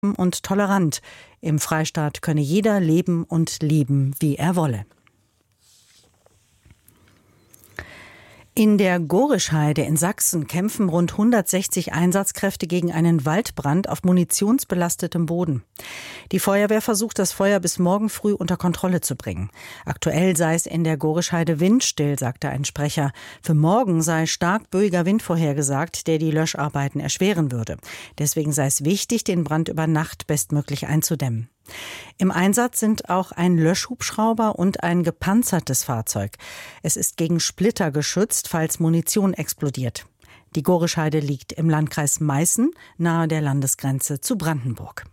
und tolerant. Im Freistaat könne jeder leben und lieben, wie er wolle. In der Gorischheide in Sachsen kämpfen rund 160 Einsatzkräfte gegen einen Waldbrand auf munitionsbelastetem Boden. Die Feuerwehr versucht, das Feuer bis morgen früh unter Kontrolle zu bringen. Aktuell sei es in der Gorischheide windstill, sagte ein Sprecher. Für morgen sei stark böiger Wind vorhergesagt, der die Löscharbeiten erschweren würde. Deswegen sei es wichtig, den Brand über Nacht bestmöglich einzudämmen. Im Einsatz sind auch ein Löschhubschrauber und ein gepanzertes Fahrzeug. Es ist gegen Splitter geschützt, falls Munition explodiert. Die Gorischheide liegt im Landkreis Meißen, nahe der Landesgrenze zu Brandenburg.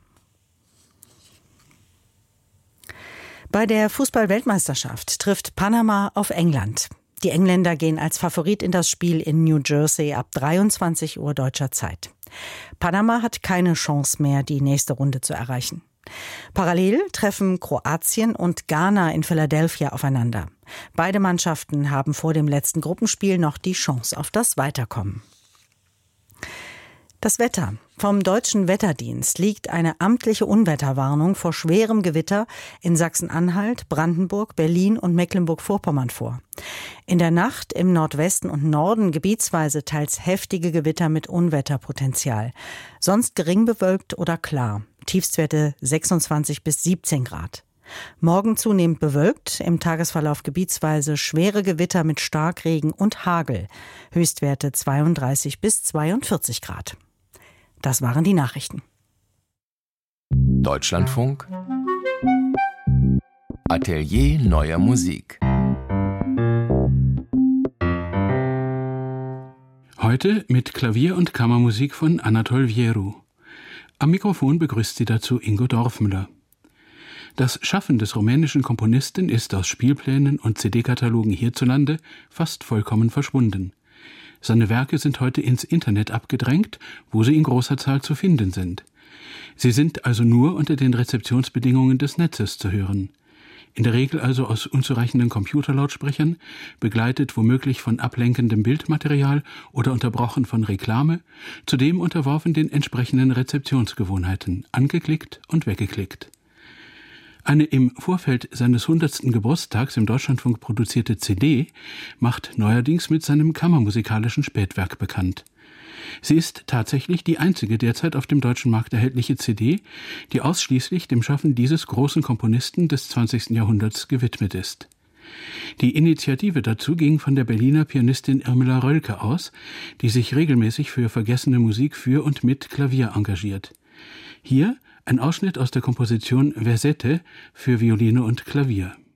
Bei der Fußball-Weltmeisterschaft trifft Panama auf England. Die Engländer gehen als Favorit in das Spiel in New Jersey ab 23 Uhr deutscher Zeit. Panama hat keine Chance mehr, die nächste Runde zu erreichen. Parallel treffen Kroatien und Ghana in Philadelphia aufeinander. Beide Mannschaften haben vor dem letzten Gruppenspiel noch die Chance auf das Weiterkommen. Das Wetter. Vom Deutschen Wetterdienst liegt eine amtliche Unwetterwarnung vor schwerem Gewitter in Sachsen-Anhalt, Brandenburg, Berlin und Mecklenburg-Vorpommern vor. In der Nacht im Nordwesten und Norden gebietsweise teils heftige Gewitter mit Unwetterpotenzial. Sonst gering bewölkt oder klar. Tiefstwerte 26 bis 17 Grad. Morgen zunehmend bewölkt, im Tagesverlauf gebietsweise schwere Gewitter mit Starkregen und Hagel. Höchstwerte 32 bis 42 Grad. Das waren die Nachrichten. Deutschlandfunk Atelier neuer Musik. Heute mit Klavier- und Kammermusik von Anatol Vieru. Am Mikrofon begrüßt sie dazu Ingo Dorfmüller. Das Schaffen des rumänischen Komponisten ist aus Spielplänen und CD-Katalogen hierzulande fast vollkommen verschwunden. Seine Werke sind heute ins Internet abgedrängt, wo sie in großer Zahl zu finden sind. Sie sind also nur unter den Rezeptionsbedingungen des Netzes zu hören. In der Regel also aus unzureichenden Computerlautsprechern, begleitet womöglich von ablenkendem Bildmaterial oder unterbrochen von Reklame, zudem unterworfen den entsprechenden Rezeptionsgewohnheiten, angeklickt und weggeklickt. Eine im Vorfeld seines 100. Geburtstags im Deutschlandfunk produzierte CD macht neuerdings mit seinem kammermusikalischen Spätwerk bekannt. Sie ist tatsächlich die einzige derzeit auf dem deutschen Markt erhältliche CD, die ausschließlich dem Schaffen dieses großen Komponisten des 20. Jahrhunderts gewidmet ist. Die Initiative dazu ging von der Berliner Pianistin Irmela Rölke aus, die sich regelmäßig für vergessene Musik für und mit Klavier engagiert. Hier ein Ausschnitt aus der Komposition Versette für Violine und Klavier.